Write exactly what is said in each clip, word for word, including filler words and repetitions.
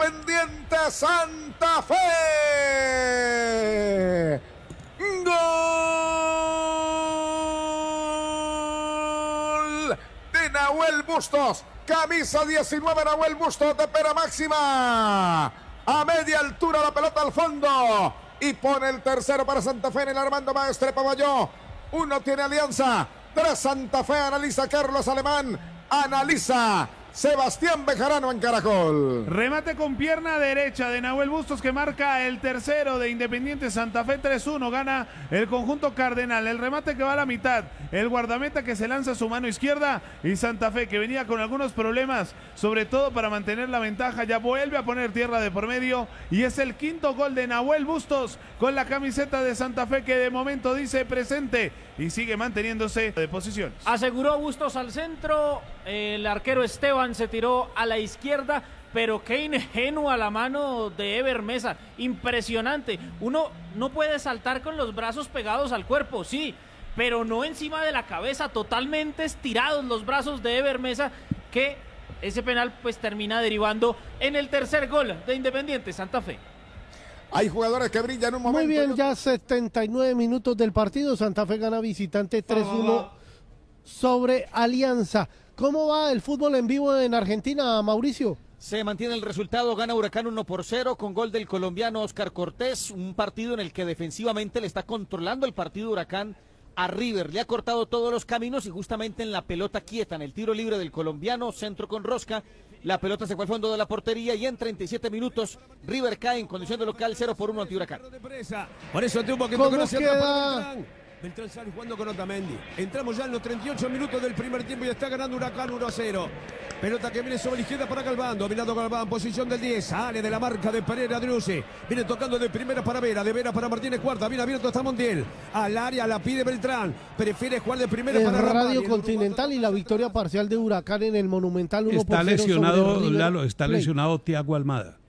Independiente Santa Fe. Gol de Nahuel Bustos. Camisa diecinueve, Nahuel Bustos de pera máxima. A media altura la pelota al fondo. Y pone el tercero para Santa Fe en el Armando Maestre Pavalló. Uno tiene Alianza. Tres Santa Fe. Analiza Carlos Alemán. Analiza Sebastián Bejarano en Caracol. Remate con pierna derecha de Nahuel Bustos que marca el tercero de Independiente Santa Fe. Tres uno gana el conjunto cardenal. El remate que va a la mitad, el guardameta que se lanza a su mano izquierda, y Santa Fe, que venía con algunos problemas, sobre todo para mantener la ventaja, ya vuelve a poner tierra de por medio, y es el quinto gol de Nahuel Bustos con la camiseta de Santa Fe, que de momento dice presente y sigue manteniéndose de posiciones. Aseguró Bustos al centro, el arquero Esteban se tiró a la izquierda, pero qué ingenua la mano de Ever Mesa, impresionante. Uno no puede saltar con los brazos pegados al cuerpo, sí, pero no encima de la cabeza, totalmente estirados los brazos de Ever Mesa, que ese penal pues termina derivando en el tercer gol de Independiente Santa Fe. Hay jugadores que brillan un momento. Muy bien, ya setenta y nueve minutos del partido. Santa Fe gana visitante tres uno sobre Alianza. ¿Cómo va el fútbol en vivo en Argentina, Mauricio? Se mantiene el resultado, gana Huracán uno por cero con gol del colombiano Oscar Cortés, un partido en el que defensivamente le está controlando el partido Huracán a River, le ha cortado todos los caminos y justamente en la pelota quieta, en el tiro libre del colombiano, centro con rosca, la pelota se fue al fondo de la portería y en treinta y siete minutos River cae en condición de local cero por uno ante Huracán. Por eso tuvo que ¿Cómo tocar hacia queda? Beltrán Sale jugando con Otamendi. Entramos ya en los treinta y ocho minutos del primer tiempo y está ganando Huracán uno a cero. Pelota que viene sobre la izquierda para Galván. Dominando Galván, posición del diez. Sale de la marca de Pereira Driussi. Viene tocando de primera para Vera. De Vera para Martínez Cuarta. Bien abierto está Montiel. Al área la pide Beltrán. Prefiere jugar de primera En para Radio Ramani. Continental y la victoria parcial de Huracán en el Monumental uno Está por cero lesionado, sobre River Lalo, está Plate. lesionado Thiago Almada.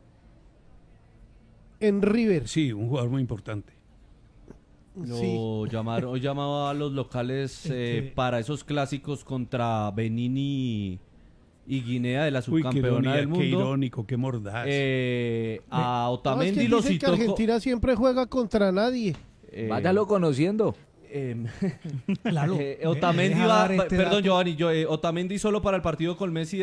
En River. Sí, un jugador muy importante. Lo Sí. llamaron, hoy llamaba a los locales eh, Este- para esos clásicos contra Benín y, y Guinea de la Uy, qué, subcampeona ironía, del mundo. qué irónico, qué mordaz. Eh, a No, es Otamendi que lo dicen que citó. co- Argentina siempre juega contra nadie. eh, Váyalo conociendo. eh, Claro. eh, Otamendi Deja va, dar este perdón dato. Giovanni, yo, eh, Otamendi solo para el partido con Messi